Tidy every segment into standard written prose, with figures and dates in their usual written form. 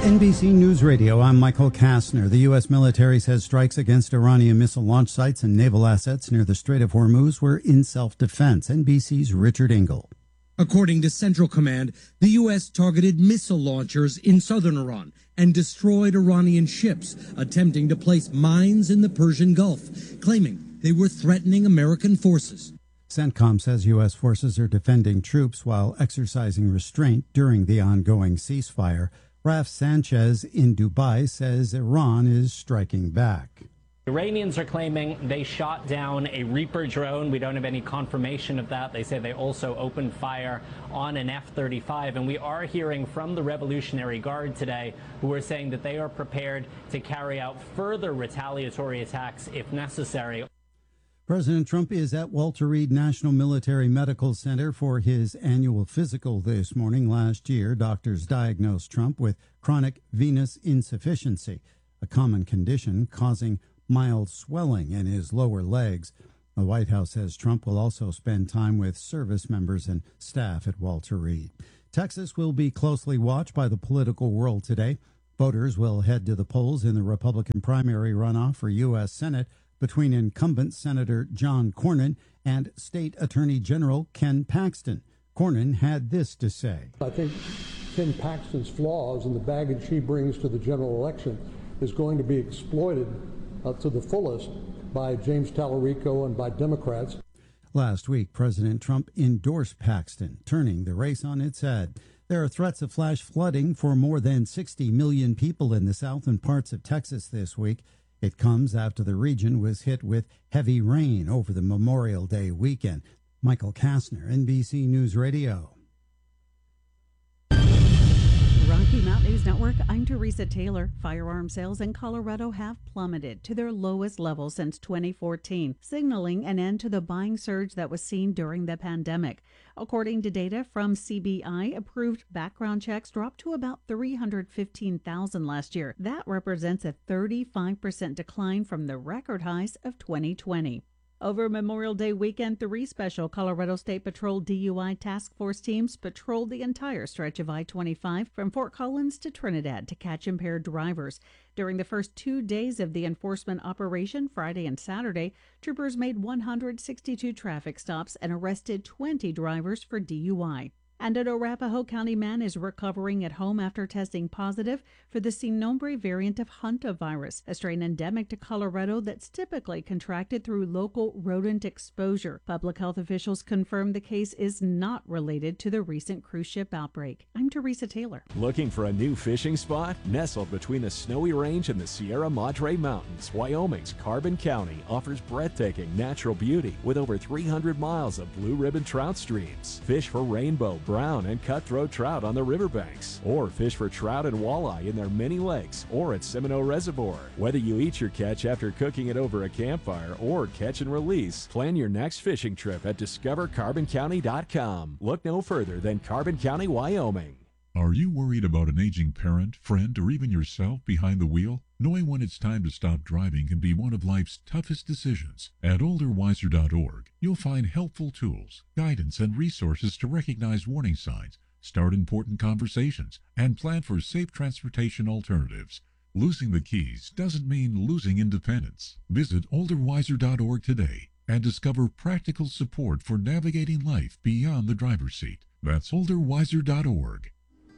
NBC News Radio, I'm Michael Kastner. The U.S. military says strikes against Iranian missile launch sites and naval assets near the Strait of Hormuz were in self-defense. NBC's Richard Engel. According to Central Command, the U.S. targeted missile launchers in southern Iran and destroyed Iranian ships attempting to place mines in the Persian Gulf, claiming they were threatening American forces. CENTCOM says U.S. forces are defending troops while exercising restraint during the ongoing ceasefire. Raf Sanchez in Dubai says Iran is striking back. Iranians are claiming they shot down a Reaper drone. We don't have any confirmation of that. They say they also opened fire on an F-35. And we are hearing from the Revolutionary Guard today, who are saying that they are prepared to carry out further retaliatory attacks if necessary. President Trump is at Walter Reed National Military Medical Center for his annual physical this morning. Last year, doctors diagnosed Trump with chronic venous insufficiency, a common condition causing mild swelling in his lower legs. The White House says Trump will also spend time with service members and staff at Walter Reed. Texas will be closely watched by the political world today. Voters will head to the polls in the Republican primary runoff for U.S. Senate between incumbent Senator John Cornyn and State Attorney General Ken Paxton. Cornyn had this to say. I think Ken Paxton's flaws and the baggage he brings to the general election is going to be exploited to the fullest by James Tallarico and by Democrats. Last week, President Trump endorsed Paxton, turning the race on its head. There are threats of flash flooding for more than 60 million people in the south and parts of Texas this week. It comes after the region was hit with heavy rain over the Memorial Day weekend. Michael Kastner, NBC News Radio. Rocky Mountain News Network, I'm Teresa Taylor. Firearm sales in Colorado have plummeted to their lowest level since 2014, signaling an end to the buying surge that was seen during the pandemic. According to data from CBI, approved background checks dropped to about 315,000 last year. That represents a 35% decline from the record highs of 2020. Over Memorial Day weekend, 3 special Colorado State Patrol DUI task force teams patrolled the entire stretch of I-25 from Fort Collins to Trinidad to catch impaired drivers. During the first 2 days of the enforcement operation, Friday and Saturday, troopers made 162 traffic stops and arrested 20 drivers for DUI. And an Arapahoe County man is recovering at home after testing positive for the Sinombre variant of hantavirus, a strain endemic to Colorado that's typically contracted through local rodent exposure. Public health officials confirm the case is not related to the recent cruise ship outbreak. I'm Teresa Taylor. Looking for a new fishing spot? Nestled between the Snowy Range and the Sierra Madre Mountains, Wyoming's Carbon County offers breathtaking natural beauty with over 300 miles of blue ribbon trout streams. Fish for rainbow, brown, and cutthroat trout on the riverbanks, or fish for trout and walleye in their many lakes or at Seminole Reservoir. Whether you eat your catch after cooking it over a campfire or catch and release, plan your next fishing trip at discovercarboncounty.com. Look no further than Carbon County, Wyoming. Are you worried about an aging parent, friend, or even yourself behind the wheel? Knowing when it's time to stop driving can be one of life's toughest decisions. At olderwiser.org, you'll find helpful tools, guidance, and resources to recognize warning signs, start important conversations, and plan for safe transportation alternatives. Losing the keys doesn't mean losing independence. Visit olderwiser.org today and discover practical support for navigating life beyond the driver's seat. That's olderwiser.org.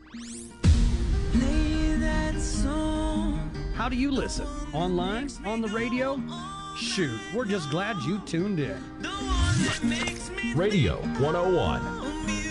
Play that song. How do you listen? Online? On the radio? Shoot, we're just glad you tuned in. The one that makes me Radio 101.